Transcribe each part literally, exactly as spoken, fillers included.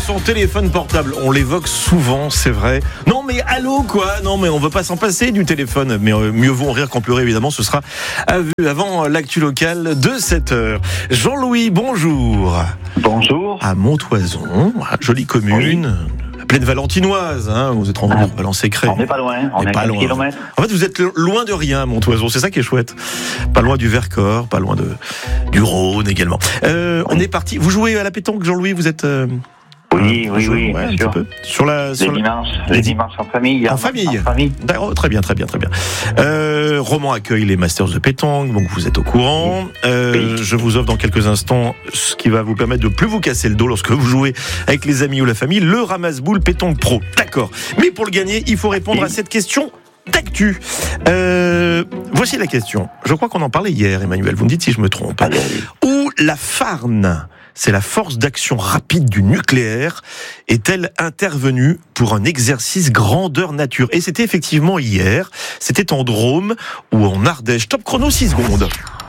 son téléphone portable. On l'évoque souvent, c'est vrai. Non mais allô quoi. Non mais on veut pas s'en passer du téléphone. Mais euh, mieux vaut en rire qu'en pleurer évidemment. Ce sera à vue avant l'actu locale de sept heures. Jean-Louis, bonjour. Bonjour. À Montoison, jolie commune. Oui. Pleine valentinoise, hein, vous êtes rendu ah, de Valence-Écré. On n'est pas loin, on est à quatre kilomètres. En fait, vous êtes loin de rien, Montoison, c'est ça qui est chouette. Pas loin du Vercors, pas loin de, du Rhône également. Euh, oui. On est parti. Vous jouez à la pétanque, Jean-Louis, vous êtes... Euh... Oui, oui, oui, ouais, bien sûr. Peu. Sur la, les sur dimanches, la... les dimanches en famille. En famille. En famille. Oh, très bien, très bien, très bien. Euh, Romans accueille les Masters de pétanque, donc vous êtes au courant. Euh, oui. Je vous offre dans quelques instants ce qui va vous permettre de plus vous casser le dos lorsque vous jouez avec les amis ou la famille, le ramasse-boule pétanque pro. D'accord. Mais pour le gagner, il faut répondre oui. à cette question d'actu. Euh, voici la question. Je crois qu'on en parlait hier, Emmanuel. Vous me dites si je me trompe. Allez, allez. Où la Farn, c'est la force d'action rapide du nucléaire, est-elle intervenue pour un exercice grandeur nature? Et c'était effectivement hier, c'était en Drôme ou en Ardèche. Top chrono, six secondes.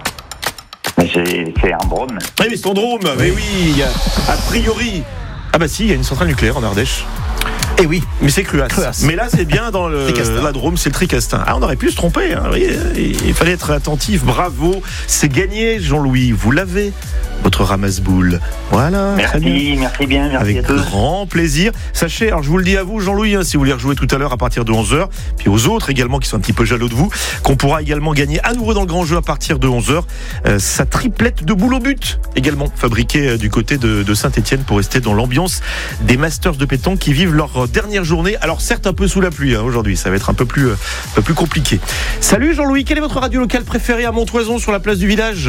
Mais c'est, c'est en Drôme. Oui, mais c'est en Drôme, mais oui, a priori. Ah bah si, il y a une centrale nucléaire en Ardèche. Eh oui, mais c'est Cruas. Cruas. Mais là, c'est bien dans le, la Drôme, c'est le Tricastin. Ah, on aurait pu se tromper. Hein. Oui, il fallait être attentif. Bravo, c'est gagné, Jean-Louis. Vous l'avez, votre ramasse-boule. Voilà. Merci, merci bien, merci Avec à tous. Grand plaisir. Sachez, alors je vous le dis à vous, Jean-Louis, hein, si vous voulez rejouer tout à l'heure à partir de onze heures, puis aux autres également qui sont un petit peu jaloux de vous, qu'on pourra également gagner à nouveau dans le grand jeu à partir de onze heures. Euh, sa triplette de boule au but, également fabriquée euh, du côté de, de Saint-Etienne pour rester dans l'ambiance des Masters de pétanque qui vivent leur dernière journée. Alors certes un peu sous la pluie hein, aujourd'hui, ça va être un peu plus, euh, un peu plus compliqué. Salut Jean-Louis, quelle est votre radio locale préférée à Montoison sur la place du village?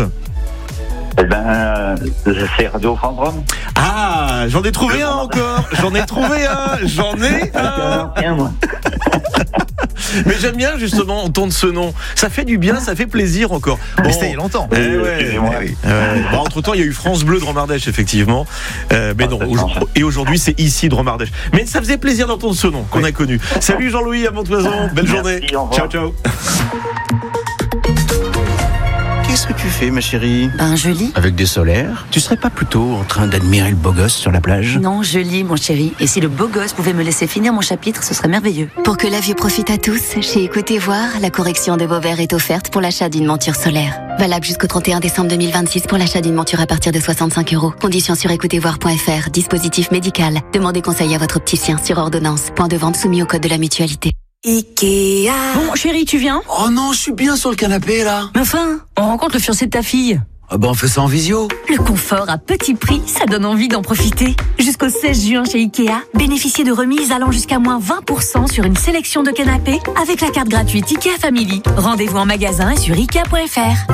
Eh ben, c'est Radio Fandrum. Ah, j'en ai trouvé un encore. J'en ai trouvé un. J'en ai un. Mais j'aime bien justement entendre ce nom. Ça fait du bien, ça fait plaisir encore. Bon, c'était il y a longtemps. Eh ouais, eh oui. euh, bon, entre temps, il y a eu France Bleu de Romardèche effectivement. Euh, mais non. Et aujourd'hui, c'est ici de Romardèche. Mais ça faisait plaisir d'entendre ce nom qu'on oui. a connu. Salut Jean-Louis à Montoison. Belle journée. Merci, ciao, ciao. Qu'est-ce que tu fais, ma chérie? Ben, je lis. Avec des solaires? Tu serais pas plutôt en train d'admirer le beau gosse sur la plage? Non, je lis, mon chéri. Et si le beau gosse pouvait me laisser finir mon chapitre, ce serait merveilleux. Pour que la vue profite à tous, chez Écoutez Voir, la correction de vos verres est offerte pour l'achat d'une monture solaire. Valable jusqu'au trente et un décembre deux mille vingt-six pour l'achat d'une monture à partir de soixante-cinq euros. Conditions sur écoutez voir point f r. Dispositif médical. Demandez conseil à votre opticien sur ordonnance. Point de vente soumis au code de la mutualité. Ikea. Bon, chérie, tu viens? Oh non, je suis bien sur le canapé, là. Mais enfin, on rencontre le fiancé de ta fille. Ah ben, on fait ça en visio. Le confort à petit prix, ça donne envie d'en profiter. Jusqu'au seize juin chez Ikea, bénéficiez de remises allant jusqu'à moins vingt pour cent sur une sélection de canapés avec la carte gratuite Ikea Family. Rendez-vous en magasin et sur ikea point f r.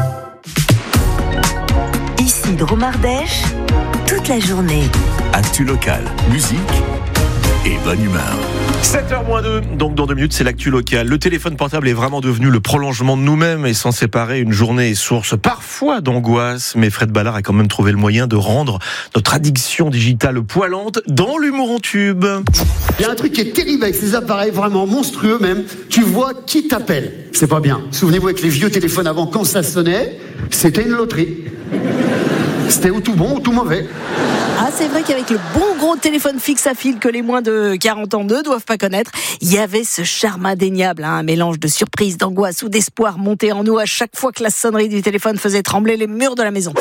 Ici Drôme Ardèche, toute la journée. Actu locale, musique et bonne humeur. sept heures moins deux, donc dans deux minutes c'est l'actu locale. Le téléphone portable est vraiment devenu le prolongement de nous-mêmes et sans séparer, une journée est source parfois d'angoisse, mais Fred Ballard a quand même trouvé le moyen de rendre notre addiction digitale poilante dans l'humour en tube. Il y a un truc qui est terrible avec ces appareils, vraiment monstrueux même, tu vois qui t'appelle, c'est pas bien. Souvenez-vous avec les vieux téléphones avant, quand ça sonnait, c'était une loterie. C'était ou tout bon ou tout mauvais. Ah, c'est vrai qu'avec le bon gros téléphone fixe à fil que les moins de quarante ans ne doivent pas connaître, il y avait ce charme indéniable, hein, un mélange de surprise, d'angoisse ou d'espoir monté en nous à chaque fois que la sonnerie du téléphone faisait trembler les murs de la maison.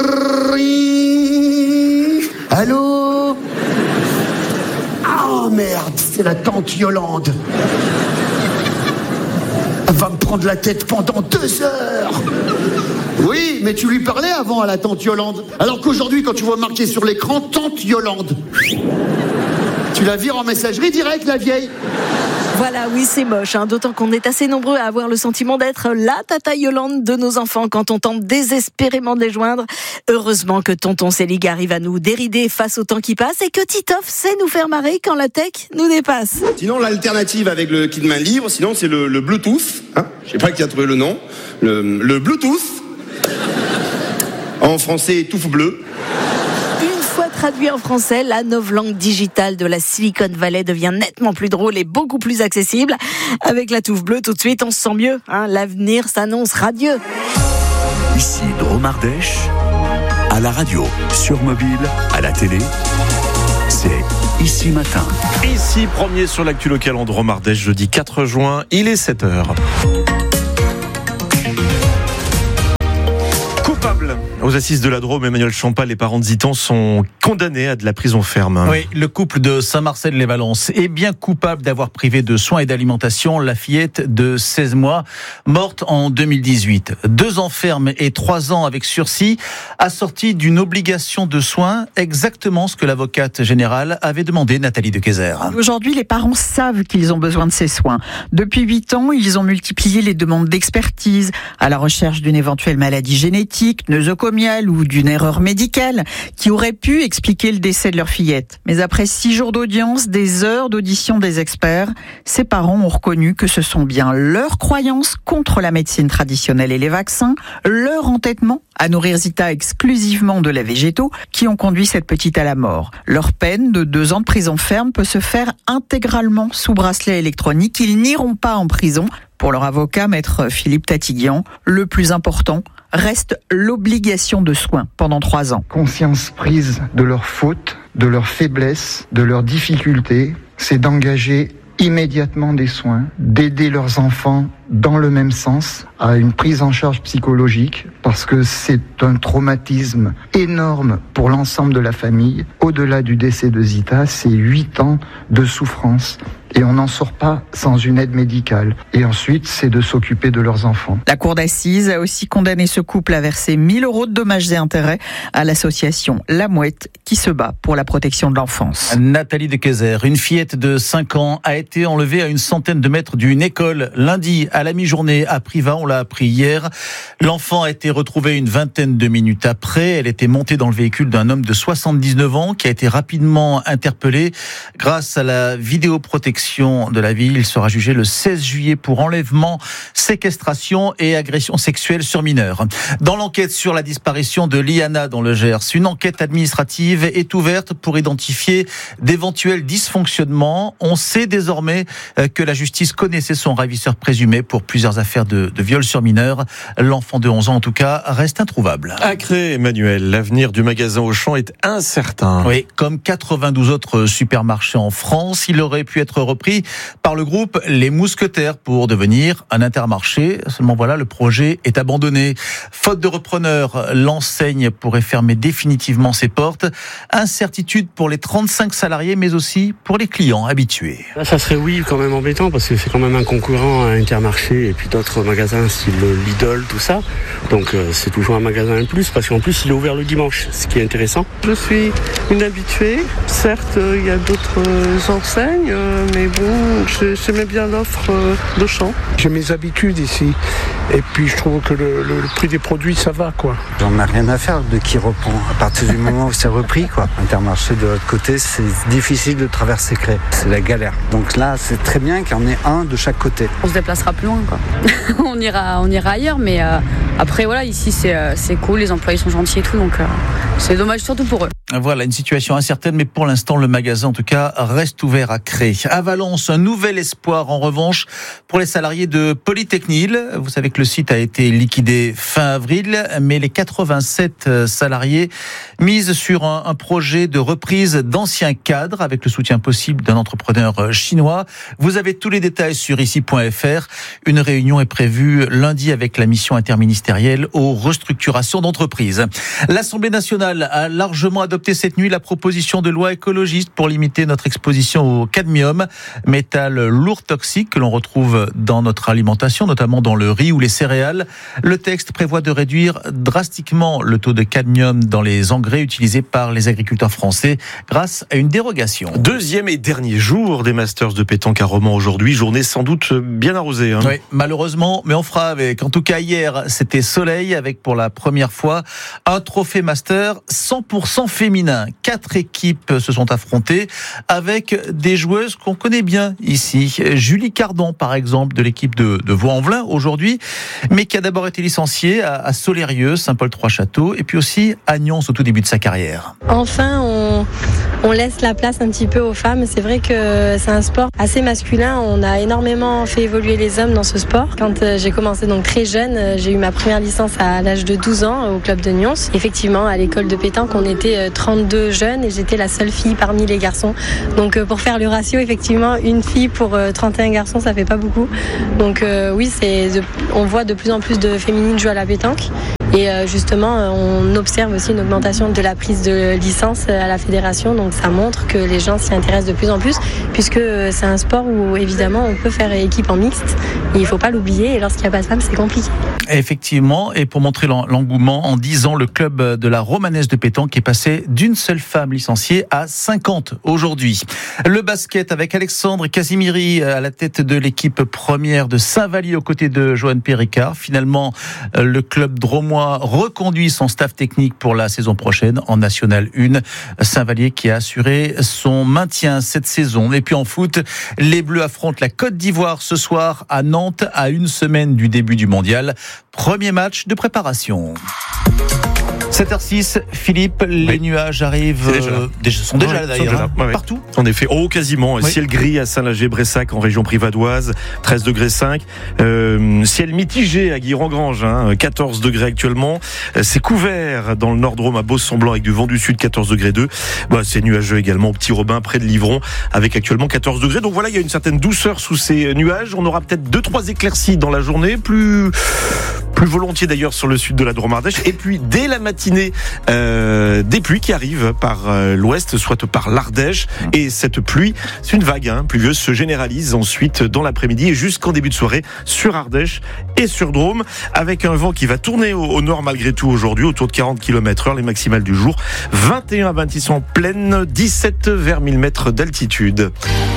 Allô? Oh merde, c'est la tante Yolande. Elle va me prendre la tête pendant deux heures. Oui, mais tu lui parlais avant à la tante Yolande. Alors qu'aujourd'hui, quand tu vois marqué sur l'écran, tante Yolande, tu la vires en messagerie direct, la vieille. Voilà, oui, c'est moche, hein, d'autant qu'on est assez nombreux à avoir le sentiment d'être la tata Yolande de nos enfants quand on tente désespérément de les joindre. Heureusement que tonton Célig arrive à nous dérider face au temps qui passe et que Titoff sait nous faire marrer quand la tech nous dépasse. Sinon, l'alternative avec le kit main libre, sinon c'est le, le Bluetooth. Hein, je sais pas qui a trouvé le nom. Le, le Bluetooth. En français, touffe bleu. Une fois traduit en français, la novlangue digitale de la Silicon Valley devient nettement plus drôle et beaucoup plus accessible. Avec la touffe bleue, tout de suite, on se sent mieux. Hein, l'avenir s'annonce radieux. Ici Drôme Ardèche, à la radio, sur mobile, à la télé. C'est Ici Matin. Ici, premier sur l'actu local en Drôme-Ardèche, jeudi quatre juin, il est sept heures. Coupable. Aux assises de la Drôme, Emmanuel Champa, les parents de Zitan sont condamnés à de la prison ferme. Oui, le couple de Saint-Marcel-les-Valences est bien coupable d'avoir privé de soins et d'alimentation la fillette de seize mois, morte en deux mille dix-huit. Deux ans ferme et trois ans avec sursis, assortis d'une obligation de soins, exactement ce que l'avocate générale avait demandé, Nathalie de Keyser. Aujourd'hui, les parents savent qu'ils ont besoin de ces soins. Depuis huit ans, ils ont multiplié les demandes d'expertise à la recherche d'une éventuelle maladie génétique, nosocomiale ou d'une erreur médicale qui aurait pu expliquer le décès de leur fillette. Mais après six jours d'audience, des heures d'audition des experts, ces parents ont reconnu que ce sont bien leurs croyances contre la médecine traditionnelle et les vaccins, leur entêtement à nourrir Zita exclusivement de lait végétaux qui ont conduit cette petite à la mort. Leur peine de deux ans de prison ferme peut se faire intégralement sous bracelet électronique. Ils n'iront pas en prison. Pour leur avocat, maître Philippe Tatiguian, le plus important reste l'obligation de soins pendant trois ans. Conscience prise de leurs fautes, de leurs faiblesses, de leurs difficultés, c'est d'engager immédiatement des soins, d'aider leurs enfants dans le même sens à une prise en charge psychologique parce que c'est un traumatisme énorme pour l'ensemble de la famille. Au-delà du décès de Zita, c'est huit ans de souffrance et on n'en sort pas sans une aide médicale. Et ensuite, c'est de s'occuper de leurs enfants. La cour d'assises a aussi condamné ce couple à verser mille euros de dommages et intérêts à l'association La Mouette qui se bat pour la protection de l'enfance. Nathalie de Keyser, une fillette de cinq ans a été enlevée à une centaine de mètres d'une école lundi à la mi-journée à Privas, on l'a appris hier. L'enfant a été retrouvé une vingtaine de minutes après. Elle était montée dans le véhicule d'un homme de soixante-dix-neuf ans qui a été rapidement interpellé. Grâce à la vidéoprotection de la ville, il sera jugé le seize juillet pour enlèvement, séquestration et agression sexuelle sur mineurs. Dans l'enquête sur la disparition de Liana dans le Gers, une enquête administrative est ouverte pour identifier d'éventuels dysfonctionnements. On sait désormais que la justice connaissait son ravisseur présumé pour plusieurs affaires de, de viol sur mineurs. L'enfant de onze ans, en tout cas, reste introuvable. À Cré, Emmanuel, l'avenir du magasin Auchan est incertain. Oui, comme quatre-vingt-douze autres supermarchés en France, il aurait pu être repris par le groupe Les Mousquetaires pour devenir un intermarché. Seulement voilà, le projet est abandonné. Faute de repreneur, l'enseigne pourrait fermer définitivement ses portes. Incertitude pour les trente-cinq salariés, mais aussi pour les clients habitués. Là, ça serait oui, quand même embêtant, parce que c'est quand même un concurrent à Intermarché et puis d'autres magasins style Lidl, tout ça. Donc euh, c'est toujours un magasin de plus, parce qu'en plus il est ouvert le dimanche, ce qui est intéressant. Je suis une habituée. Certes, il y a d'autres enseignes, mais bon, j'aimais bien l'offre d'Auchan. J'ai mes habitudes ici. Et puis je trouve que le, le, le prix des produits, ça va, quoi. J'en ai rien à faire de qui reprend. À partir du moment où c'est repris, quoi. Intermarché de l'autre côté, c'est difficile de traverser Cré. C'est la galère. Donc là, c'est très bien qu'il y en ait un de chaque côté. On se déplacera plus loin, quoi. on ira, on ira ailleurs, mais euh, après, voilà, ici, c'est, euh, c'est cool, les employés sont gentils et tout, donc euh, c'est dommage surtout pour eux. Voilà, une situation incertaine, mais pour l'instant, le magasin, en tout cas, reste ouvert à Cré. À Valence, un nouvel espoir, en revanche, pour les salariés de Polytechnil. Vous savez que le site a été liquidé fin avril, mais les quatre-vingt-sept salariés misent sur un, un projet de reprise d'anciens cadres, avec le soutien possible d'un entrepreneur chinois. Vous avez tous les détails sur ici point f r. Une réunion est prévue lundi avec la mission interministérielle aux restructurations d'entreprises. L'Assemblée nationale a largement adopté cette nuit la proposition de loi écologiste pour limiter notre exposition au cadmium, métal lourd toxique que l'on retrouve dans notre alimentation, notamment dans le riz ou les céréales. Le texte prévoit de réduire drastiquement le taux de cadmium dans les engrais utilisés par les agriculteurs français grâce à une dérogation. Deuxième et dernier jour des Masters de pétanque à Romans aujourd'hui, journée sans doute bien arrosée. Hein. Oui, malheureusement, mais on fera avec. En tout cas, hier, c'était soleil avec pour la première fois un trophée Master cent pour cent féminin. Quatre équipes se sont affrontées avec des joueuses qu'on connaît bien ici. Julie Cardon, par exemple, de l'équipe de, de Vaux-en-Velin aujourd'hui, mais qui a d'abord été licenciée à, à Solérieux, Saint-Paul-Trois-Châteaux, et puis aussi à Nyons au tout début de sa carrière. Enfin, on, on laisse la place un petit peu aux femmes. C'est vrai que c'est un sport assez masculin. On a énormément fait évoluer les hommes dans ce sport. Quand euh, j'ai commencé donc très jeune, euh, j'ai eu ma première licence à l'âge de douze ans euh, au club de Nyons. Effectivement, à l'école de pétanque, on était euh, trente-deux jeunes et j'étais la seule fille parmi les garçons. Donc euh, pour faire le ratio, effectivement, une fille pour euh, trente et un garçons, ça fait pas beaucoup. Donc euh, oui, c'est de, on voit de plus en plus de féminines jouer à la pétanque. Et justement, on observe aussi une augmentation de la prise de licence à la fédération. Donc ça montre que les gens s'y intéressent de plus en plus, puisque c'est un sport où évidemment on peut faire équipe en mixte. Il ne faut pas l'oublier, et lorsqu'il n'y a pas de femmes, c'est compliqué. Effectivement, et pour montrer l'engouement, en dix ans, le club de la Romanaise de pétanque est passé d'une seule femme licenciée à cinquante aujourd'hui. Le basket avec Alexandre Casimiri à la tête de l'équipe première de Saint-Vallier aux côtés de Johan Péricard. Finalement, le club dromois reconduit son staff technique pour la saison prochaine en National un. Saint-Vallier qui a assuré son maintien cette saison. Et puis en foot, les Bleus affrontent la Côte d'Ivoire ce soir à Nantes à une semaine du début du mondial. Premier match de préparation. sept heures six, Philippe, les oui. nuages arrivent, déjà euh, déjà, sont déjà ouais, là d'ailleurs, déjà là. Ouais, partout. En effet, oh quasiment, oui. Ciel gris à Saint-Lager-Bressac en région privadoise, treize degrés cinq, euh, ciel mitigé à Guiron-Grange, hein, quatorze degrés actuellement, c'est couvert dans le Nord-Drôme à Beauce-Semblant avec du vent du sud, quatorze degrés deux, bah, c'est nuageux également au Petit Robin près de Livron avec actuellement quatorze degrés, donc voilà, il y a une certaine douceur sous ces nuages, on aura peut-être deux trois éclaircies dans la journée, plus plus volontiers d'ailleurs sur le sud de la Drôme-Ardèche, et puis dès la matinée euh, des pluies qui arrivent par euh, l'ouest, soit par l'Ardèche, et cette pluie, c'est une vague hein, pluvieuse, se généralise ensuite dans l'après-midi et jusqu'en début de soirée sur Ardèche et sur Drôme, avec un vent qui va tourner au, au nord malgré tout aujourd'hui, autour de quarante kilomètres heure, les maximales du jour, vingt et un à vingt-six en pleine, dix-sept vers mille mètres d'altitude.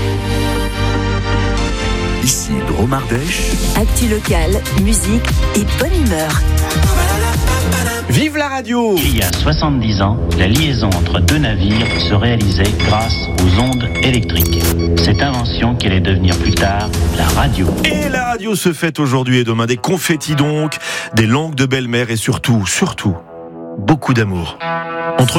Ici, Drôme-Ardèche. Actu locale, musique et bonne humeur. Vive la radio! Il y a soixante-dix ans, la liaison entre deux navires se réalisait grâce aux ondes électriques. Cette invention qui allait devenir plus tard la radio. Et la radio se fête aujourd'hui et demain. Des confettis donc, des langues de belle-mère et surtout, surtout, beaucoup d'amour. Entre